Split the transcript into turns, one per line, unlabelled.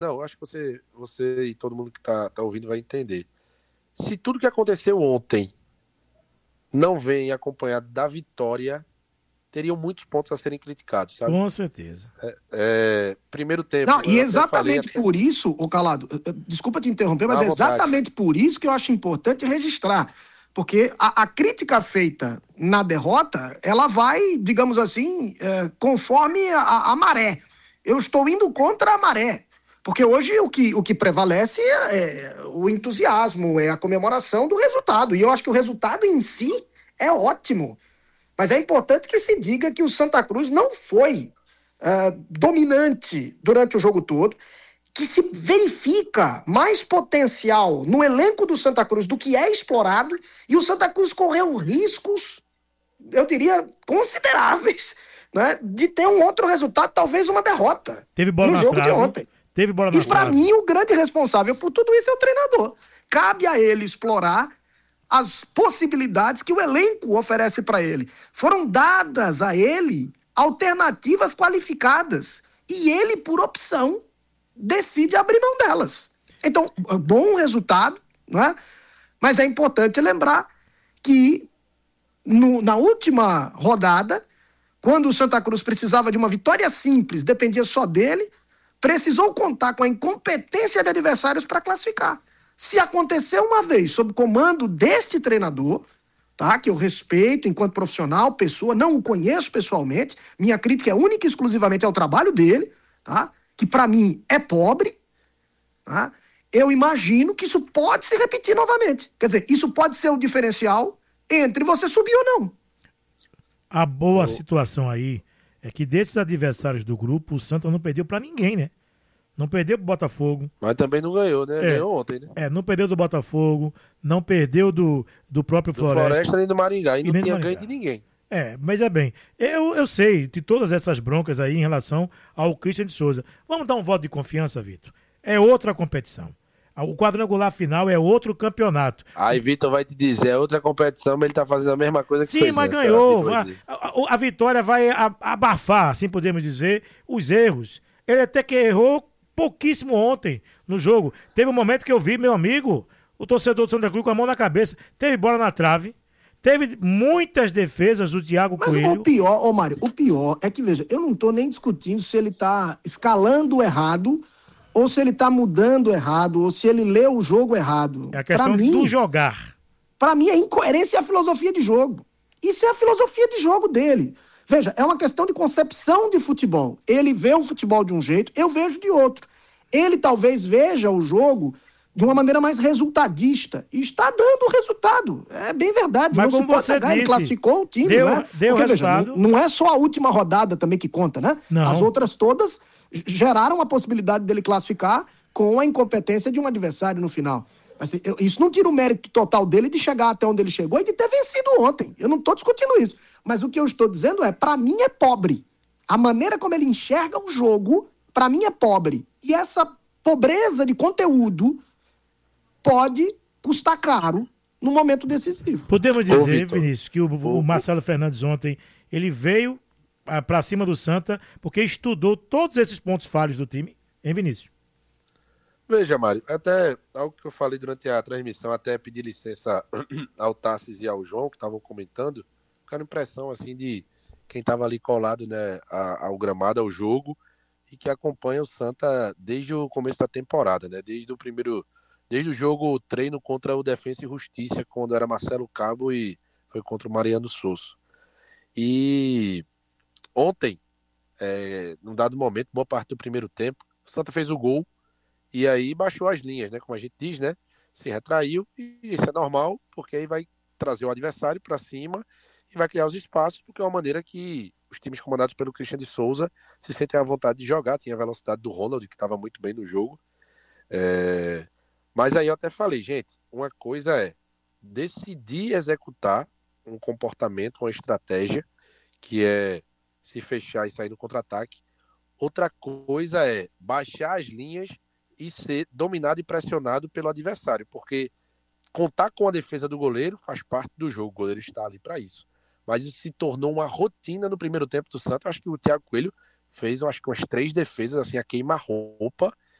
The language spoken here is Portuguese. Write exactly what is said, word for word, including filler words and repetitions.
Não, eu acho que você, você e todo mundo que tá, tá ouvindo vai entender. Se tudo que aconteceu ontem não vem acompanhado da vitória, teriam muitos pontos a serem criticados, sabe?
Com certeza.
É, primeiro
Não,
tempo,
e
eu até falei,
exatamente
até
por isso, ô Calado, eh, eh, desculpa te interromper, mas
à
é
vontade.
exatamente por isso que eu acho importante registrar. Porque a, a crítica feita na derrota, ela vai, digamos assim, eh, conforme a, a maré. Eu estou indo contra a maré. Porque hoje o que, o que prevalece é o entusiasmo, é a comemoração do resultado. E eu acho que o resultado em si é ótimo. Mas é importante que se diga que o Santa Cruz não foi ah, dominante durante o jogo todo, que se verifica mais potencial no elenco do Santa Cruz do que é explorado, e o Santa Cruz correu riscos, eu diria, consideráveis, né, de ter um outro resultado, talvez uma derrota,
Teve bola
no
na
jogo de
trave.
ontem.
Teve bola
E
na
para
trave.
mim, o grande responsável por tudo isso é o treinador. Cabe a ele explorar as possibilidades que o elenco oferece para ele. Foram dadas a ele alternativas qualificadas. E ele, por opção, decide abrir mão delas. Então, bom resultado, não é? Mas é importante lembrar que no, na última rodada, quando o Santa Cruz precisava de uma vitória simples, dependia só dele, precisou contar com a incompetência de adversários para classificar. Se aconteceu uma vez sob comando deste treinador, tá, que eu respeito enquanto profissional, pessoa, não o conheço pessoalmente, minha crítica é única e exclusivamente ao trabalho dele, tá, que para mim é pobre, tá, eu imagino que isso pode se repetir novamente. Quer dizer, isso pode ser o diferencial entre você subir ou não.
A boa
Eu-
situação aí é que desses adversários do grupo, o Santa não perdeu pra ninguém, né? Não perdeu pro Botafogo.
Mas também não ganhou, né?
É,
Ganhou ontem, né?
é, não perdeu do Botafogo, não perdeu do, do próprio
Do
Floresta.
Floresta nem do Maringá. E
E
não
nem do
tinha
Maringá.
ganho de ninguém.
É, mas é bem. Eu, eu sei de todas essas broncas aí em relação ao Christian de Souza. Vamos dar um voto de confiança, Vitor. É outra competição. O quadrangular final é outro campeonato.
Aí Vitor vai te dizer, é outra competição, mas ele tá fazendo a mesma coisa que
Sim,
fez
mas
antes.
ganhou.
Vitor vai
A,
dizer.
a- a vitória vai a- abafar, assim podemos dizer, os erros. Ele até que errou pouquíssimo ontem no jogo. Teve um momento que eu vi, meu amigo, o torcedor do Santa Cruz com a mão na cabeça. Teve bola na trave. Teve muitas defesas do Thiago
Mas
Coelho.
o pior, ô Mário, o pior é que, veja, eu não tô nem discutindo se ele tá escalando errado, ou se ele tá mudando errado, ou se ele leu o jogo errado.
É a
Pra
questão
mim,
do jogar.
Pra mim, é incoerência a filosofia de jogo. Isso é a filosofia de jogo dele. Veja, é uma questão de concepção de futebol. Ele vê o futebol de um jeito, eu vejo de outro. Ele talvez veja o jogo de uma maneira mais resultadista. E está dando resultado. É bem verdade.
Mas
não
como
se pode
você
negar, ele
disse,
classificou o time,
deu-
né?
deu
Porque, veja,
resultado.
não, não é só a última rodada também que conta, né?
Não.
As outras todas geraram a possibilidade dele classificar com a incompetência de um adversário no final. Mas eu- isso não tira o mérito total dele de chegar até onde ele chegou e de ter vencido ontem. Eu não estou discutindo isso. Mas o que eu estou dizendo é, para mim é pobre. A maneira como ele enxerga o jogo, para mim é pobre. E essa pobreza de conteúdo pode custar caro no momento decisivo.
Podemos
Ô,
dizer,
Vitor,
Vinícius, que o, o Marcelo Fernandes ontem, ele veio ah, pra cima do Santa porque estudou todos esses pontos falhos do time, hein, Vinícius?
Veja, Mário, até algo que eu falei durante a transmissão, até pedir licença ao Tassis e ao João, que estavam comentando, ficaram impressão, assim, de quem estava ali colado, né, a- ao gramado, ao jogo, e que acompanha o Santa desde o começo da temporada, né, desde o primeiro, desde o jogo treino contra o Defensa e Justiça, quando era Marcelo Cabo e foi contra o Mariano Souza. E ontem, é, num dado momento, boa parte do primeiro tempo, o Santa fez o gol, e aí baixou as linhas, né? Como a gente diz, né? Se retraiu, e isso é normal, porque aí vai trazer o adversário para cima e vai criar os espaços, porque é uma maneira que os times comandados pelo Christian de Souza se sentem à vontade de jogar. Tinha a velocidade do Ronald, que estava muito bem no jogo. É... Mas aí eu até falei, gente, uma coisa é decidir executar um comportamento, uma estratégia, que é se fechar e sair no contra-ataque. Outra coisa é baixar as linhas e ser dominado e pressionado pelo adversário, porque contar com a defesa do goleiro faz parte do jogo, o goleiro está ali para isso. Mas isso se tornou uma rotina no primeiro tempo do Santos. Eu acho que o Thiago Coelho fez, eu acho que umas três defesas, assim, a queima-roupa,